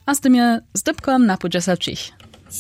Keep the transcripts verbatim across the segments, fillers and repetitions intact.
a z tym je zdybkom na podczasach.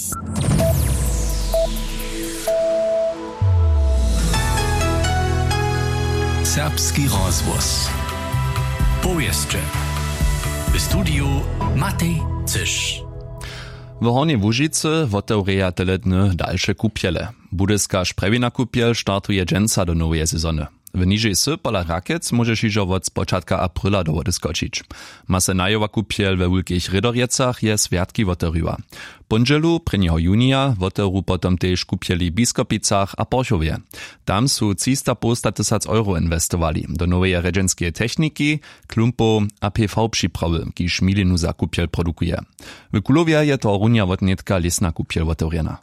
Serbski rozvoz. Powieszcze. W studiu Matej Cysz. W Hornej Łužicy wotewrija tele dny dalsze kupiele. Budyska szprewina kupiel startuje dżęca do nowej sezony. W niżej sy pola Rakiec możesz iżo od spočatka aprila do wody skočić. Masenajowa kupiel we wulkich Rydorjecach je swiatki wotewriła. Pundzielu, prvního junija, wotewru potom tež kupieli w Biskopicach a Porchowie. Tam su trzysta tysięcy euro inwestowali do nowej redżenskie techniki, klumpo a P V przyprawy, kiż milinu za kupiel produkuje. W Kulowie je to runia wotnetka lesna kupiel wotewrjena.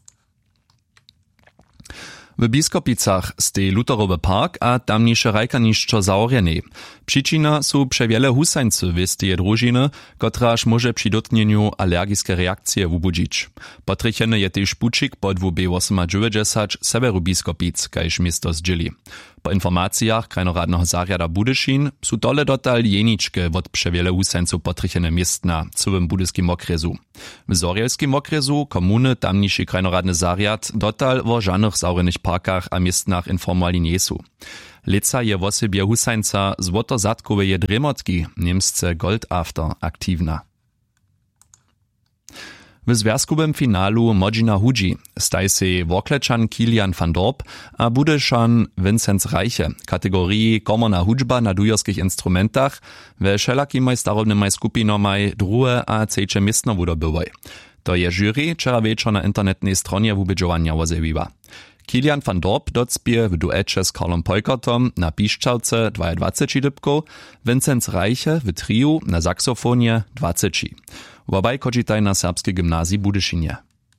W Biskopicach stej Lutherowy park a tamniejsze rajkaniszczo zaorjeny. Przyczyna są przewiele husańcy w stej drużyny, kotraż może przy dotknieniu alergijskie reakcje wubudzić. Potrycheny je też pučik pod W B dziewięćdziesiąt severu Biskopic, kajż miasto zdzieli. Po informacjach krajnoradnego zarjada Budyšin su tole dotal jeniczke od przewiele husańców potrychene miast na całym budyskim okresu. W Zorjelskim okresu komuny tamniejszy krajnoradny zarjad dotal o żadnych zaorjenych parkach a miestnach informowali nie są. Leca je w osobie husańca złotozatkowe dremotki, niemsce Gold After, aktywna. W związkowym finalu Modzina Hudzi staj się Wokleczan Kilian van Dorp a Budyszan Vincenz Reiche kategorii komorna hudźba na dujorskich instrumentach we wszelakimaj starobnymaj skupinomaj drugie a trzecie miestno wudobywaj. To je jury wczoraj wieczor na internetnej stronie wubydżowania wozewiwa. Kilian van Dorp docpie w duecie z Karlom Pojkotom na piszczalce dwadzieścia dybków, Vincenz Reiche w triu na saksofonie dwadzieścia. Wobaj kočitaj na serbskiej gimnazji Budyšinie.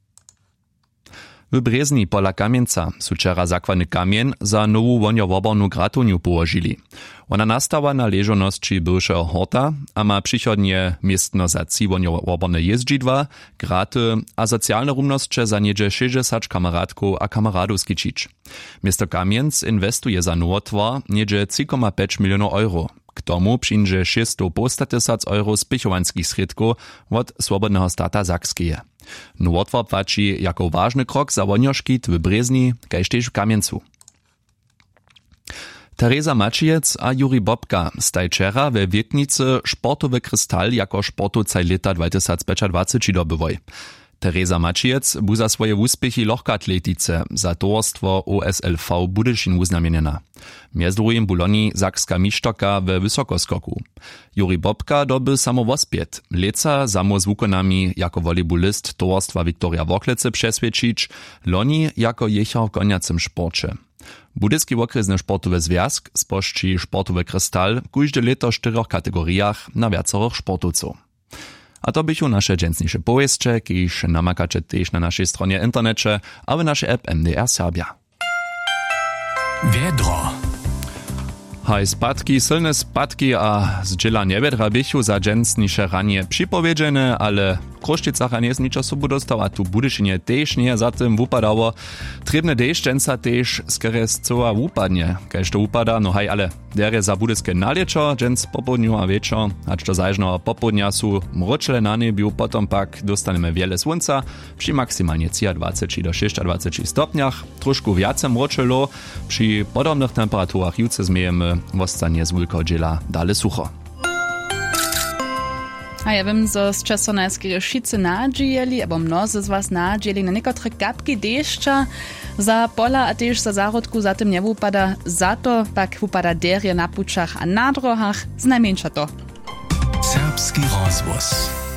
W Brezni pola Kamieńca su wczera zakładny kamień za nową woniowobornu gratuniu położyli. Ona nastała na leżoności bywszego horta, a ma przychodnie miestno za trzy woniowoborne jeździdła, graty a socjalne rumnosće za niedzie sześćdziesiąt kameradków a kameradów skičić. Miasto Kamienc inwestuje za nowotwar niedzie trzy przecinek pięć milionów euro. K tomu przyjdzie sześćset tysięcy euro spichowanskich środków od Swobodnego Stata Sakskeje. Nowotwar płaci jako ważny krok za wonioškit w Brezni, kajž tež w Kamieńcu. Teresa Mačiec a Juri Bobka staj wczera we Wietnicy sportowy krystal jako sportowcaj leta dwa tysiące dwadzieścia dobywoj. Teresa Mačiec bu za swoje úspěchy lohkoatletice za towarstwo O S L V Budyšin uznamienjena. Mjez drugim buloni sakska mištoka we wysokoskoku. Juri Bobka doby samo wospět. Leca samo z wukonami jako volejbolist towarstwa Viktoria Woklece přesvědčić, loni jako jechał w koniacym sporcie. Budyski okresny sportowy związk spošči sportowy krystal kóžde leto w czterech kategoriach na wiacorych sportowców. A to bychu nasze dżęsniejsze powieszcze, kiż namakacie też na naszej stronie internecie, a w naszej app M D R Serbia. Wiedro. Haj spadki, silne spadki a zdziela niewiedra bychu za dżęsniejsze ranie przypowiedziane, ale w Kruščicach nie jest niczo sobu dostał, a tu Budyšinie też nie za tym upadało. Trebne deszcz dżęsa też skres coa upadnie, kajż to upada, no haj, ale dere za budyskie nalieczo, dżęs popodniu a wieczor, acz to zajżno popodnia su mroczele na niebiu, potom pak dostanemy wiele słońca, przy maksymalnie dwadzieścia do dwadzieścia sześć stopniach, troszkę więcej mroczelo, przy podobnych temperaturach jutrze zmiejemy, wostanie z wulkodziela dale sucho. A ja wiem, że z czasonajskiego wszyscy nadzieli, albo mnozy z was nadzieli na niektóre kapki deszcza za pola, a też za zarodku za tym nie upada, za to pak upada derje na puczach a na drogach, znajmniejsza to. Serbski rozvoz.